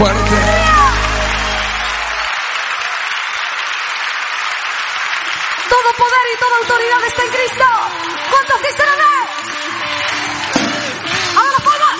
Fuerte. Todo poder y toda autoridad está en Cristo. ¿Cuántos dicen amén?